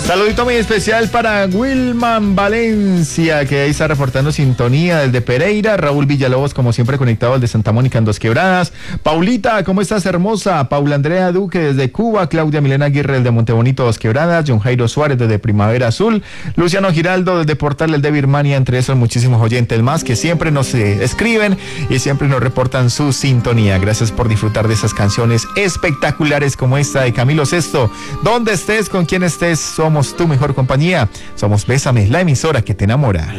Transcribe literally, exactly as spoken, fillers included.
Saludito muy especial para Wilman Valencia, que ahí está reportando sintonía desde Pereira. Raúl Villalobos, como siempre, conectado al de Santa Mónica en Dos Quebradas. Paulita, ¿cómo estás, hermosa? Paula Andrea Duque desde Cuba. Claudia Milena Aguirre desde Montebonito, Dos Quebradas. John Jairo Suárez desde Primavera Azul. Luciano Giraldo desde Portal El de Birmania, entre esos muchísimos oyentes más que siempre nos eh, escriben y siempre nos reportan su sintonía. Gracias por disfrutar de esas canciones espectaculares como esta de Camilo Sesto. Donde estés, con quien estés, somos tu mejor compañía. Somos Bésame, la emisora que te enamora.